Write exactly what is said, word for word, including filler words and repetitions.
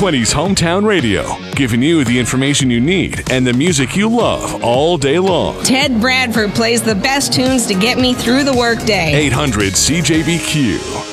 twenties Hometown Radio, giving you the information you need and the music you love all day long. Ted Bradford plays the best tunes to get me through the workday. eight hundred C J B Q.